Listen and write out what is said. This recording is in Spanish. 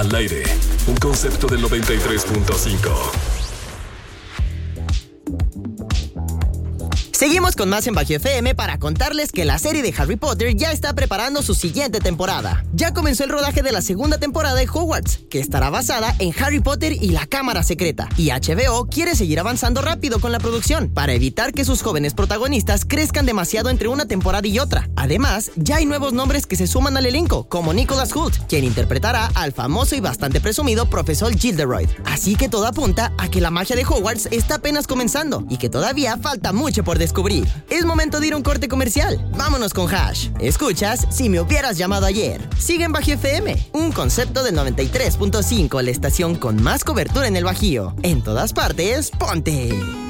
Al aire, un concepto del 93.5. Seguimos con más en Bajo FM para contarles que la serie de Harry Potter ya está preparando su siguiente temporada. Ya comenzó el rodaje de la segunda temporada de Hogwarts, que estará basada en Harry Potter y la Cámara Secreta. Y HBO quiere seguir avanzando rápido con la producción, para evitar que sus jóvenes protagonistas crezcan demasiado entre una temporada y otra. Además, ya hay nuevos nombres que se suman al elenco, como Nicholas Hoult, quien interpretará al famoso y bastante presumido Profesor Gilderoy. Así que todo apunta a que la magia de Hogwarts está apenas comenzando, y que todavía falta mucho por descubrir. Es momento de ir a un corte comercial. Vámonos con Hash. Escuchas Si me hubieras llamado ayer. Sigue en Bajo FM, un concepto del 93.5, la estación con más cobertura en el Bajío. En todas partes, ponte.